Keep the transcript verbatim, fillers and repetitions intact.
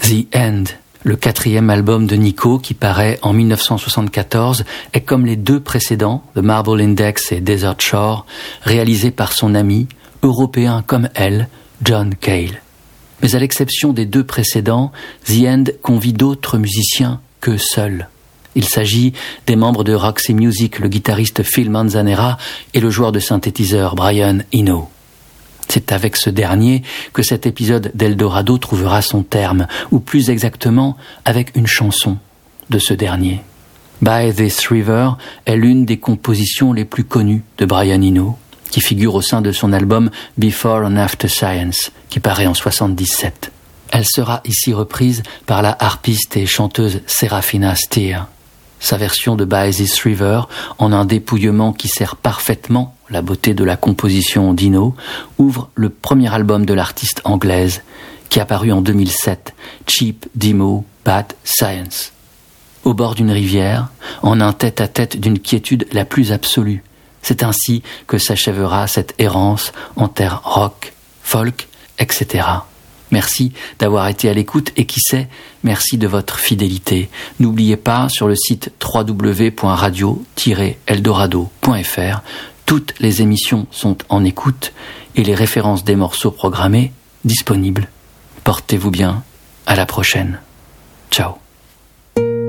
The End, le quatrième album de Nico qui paraît en dix-neuf cent soixante-quatorze, est comme les deux précédents, The Marble Index et Desert Shore, réalisé par son ami, européen comme elle, John Cale. Mais à l'exception des deux précédents, The End convie d'autres musiciens qu'eux seuls. Il s'agit des membres de Roxy Music, le guitariste Phil Manzanera et le joueur de synthétiseur Brian Eno. C'est avec ce dernier que cet épisode d'Eldorado trouvera son terme, ou plus exactement avec une chanson de ce dernier. By This River est l'une des compositions les plus connues de Brian Eno, qui figure au sein de son album Before and After Science, qui paraît en soixante-dix-sept. Elle sera ici reprise par la harpiste et chanteuse Serafina Steer. Sa version de By This River, en un dépouillement qui sert parfaitement la beauté de la composition d'Eno, ouvre le premier album de l'artiste anglaise, qui a paru en deux mille sept, Cheap Demo Bad Science. Au bord d'une rivière, en un tête-à-tête d'une quiétude la plus absolue, c'est ainsi que s'achèvera cette errance en terre rock, folk, et cetera. Merci d'avoir été à l'écoute et qui sait, merci de votre fidélité. N'oubliez pas, sur le site w w w point radio tiret eldorado point f r, toutes les émissions sont en écoute et les références des morceaux programmés disponibles. Portez-vous bien, à la prochaine. Ciao.